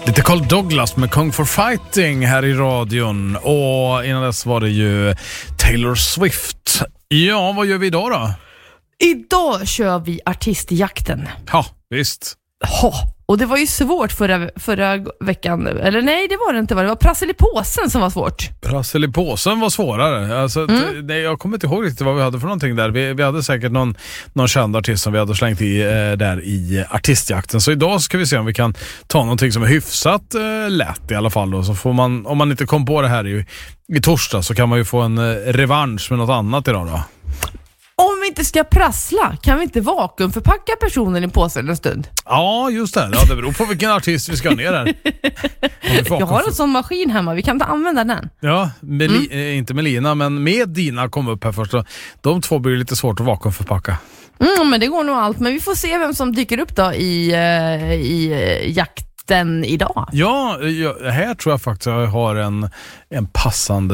Lite Carl Douglas med Kung for Fighting här i radion. Och innan dess var det ju Taylor Swift. Ja, vad gör vi idag då? Idag kör vi artistjakten. Ja, visst. Och det var ju svårt förra veckan. Eller nej, det var det inte. Det var prassel i påsen som var svårt. Prassel i påsen var svårare. Alltså, jag kommer inte ihåg riktigt vad vi hade för någonting där. Vi hade säkert någon känd artist som vi hade slängt i där i artistjakten. Så idag ska vi se om vi kan ta någonting som är hyfsat lätt i alla fall. Då. Så får man, om man inte kom på det här i torsdag, så kan man ju få en revansch med något annat idag då. Om vi inte ska prassla, kan vi inte vakuumförpacka personen i påsen en stund? Ja, just det. Ja, det beror på vilken artist vi ska ner här. Jag har en sån maskin hemma, vi kan inte använda den. Ja, inte Melina, men med Dina kom upp här först. De två blir lite svårt att vakuumförpacka. Men det går nog allt. Men vi får se vem som dyker upp då i jakten idag. Ja, här tror jag faktiskt jag har en passande